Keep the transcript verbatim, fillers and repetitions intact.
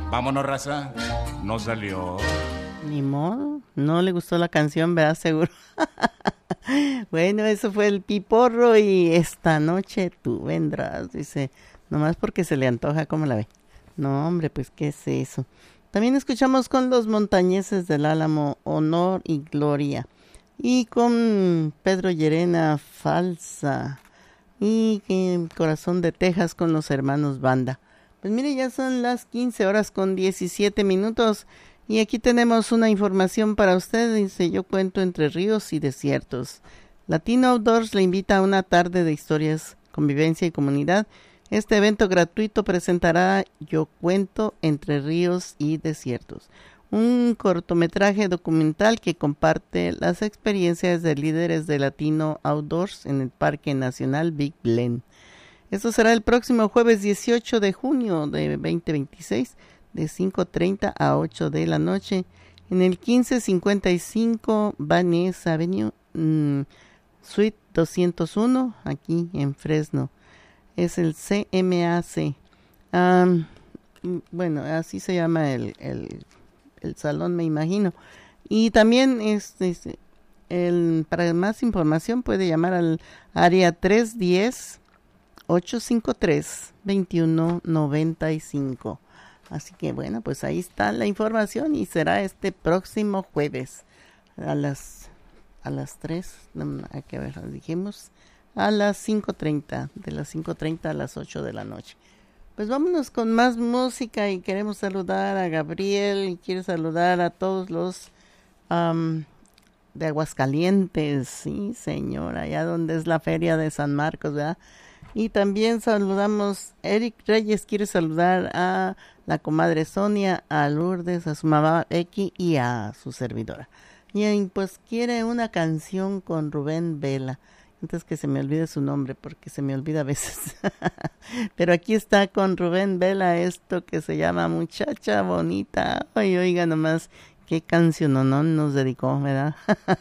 Vámonos, raza. No salió. Ni modo, no le gustó la canción, ¿verdad? Seguro. Bueno, eso fue el Piporro y esta noche tú vendrás, dice, nomás porque se le antoja, ¿cómo la ve? No, hombre, pues, ¿qué es eso? También escuchamos con los montañeses del Álamo, Honor y Gloria. Y con Pedro Llerena, Falsa. Y que Corazón de Texas con los hermanos Banda. Pues mire, ya son las quince horas con diecisiete minutos. Y aquí tenemos una información para usted. Dice, yo cuento entre ríos y desiertos. Latino Outdoors le invita a una tarde de historias, convivencia y comunidad. Este evento gratuito presentará Yo cuento entre ríos y desiertos, un cortometraje documental que comparte las experiencias de líderes de Latino Outdoors en el Parque Nacional Big Bend. Esto será el próximo jueves dieciocho de junio de veinte veintiséis, de cinco treinta a ocho de la noche, en el quince cincuenta y cinco Vanessa Avenue, mmm, Suite doscientos uno, aquí en Fresno. Es el C M A C. Um, bueno, así se llama el, el, el salón, me imagino. Y también es, es, el, para más información puede llamar al área tres uno cero, ocho cinco tres, dos uno nueve cinco. Así que bueno, pues ahí está la información y será este próximo jueves a las, a las tres, no, hay que ver, dijimos... a las cinco treinta, de las cinco treinta a las ocho de la noche. Pues vámonos con más música y queremos saludar a Gabriel y quiero saludar a todos los um, de Aguascalientes, sí señor, allá donde es la feria de San Marcos, ¿verdad? Y también saludamos, Eric Reyes quiere saludar a la comadre Sonia, a Lourdes, a su mamá X y a su servidora. Y pues quiere una canción con Rubén Vela. Antes que se me olvide su nombre, porque se me olvida a veces. Pero aquí está con Rubén Vela esto que se llama Muchacha Bonita. Ay, oiga nomás, qué canción no nos dedicó, ¿verdad?